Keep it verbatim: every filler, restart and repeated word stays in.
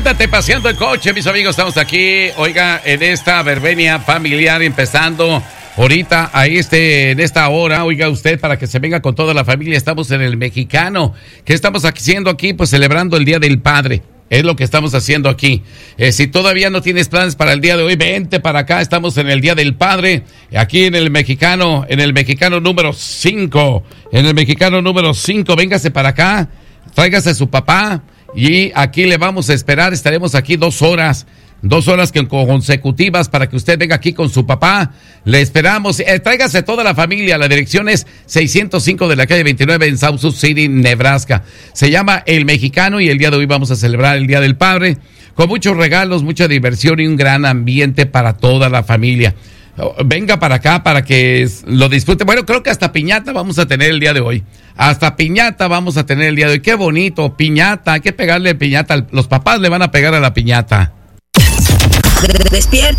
Levántate paseando el coche, mis amigos, estamos aquí, oiga, en esta verbena familiar empezando ahorita a este, en esta hora, oiga usted, para que se venga con toda la familia. Estamos en el Mexicano. ¿Qué estamos haciendo aquí? Pues celebrando el Día del Padre. Es lo que estamos haciendo aquí. Eh, si todavía no tienes planes para el día de hoy, vente para acá. Estamos en el Día del Padre, aquí en el Mexicano, en el Mexicano número cinco. En el Mexicano número cinco, véngase para acá, tráigase a su papá y aquí le vamos a esperar. Estaremos aquí dos horas. Dos horas que consecutivas para que usted venga aquí con su papá. Le esperamos. Eh, tráigase toda la familia. La dirección es seiscientos cinco de la calle veintinueve en South Sioux City, Nebraska. Se llama El Mexicano y el día de hoy vamos a celebrar el Día del Padre con muchos regalos, mucha diversión y un gran ambiente para toda la familia. Venga para acá para que lo disfrute. Bueno, creo que hasta piñata vamos a tener el día de hoy. Hasta piñata vamos a tener el día de hoy. Qué bonito, piñata. Hay que pegarle piñata. Los papás le van a pegar a la piñata. Despierta.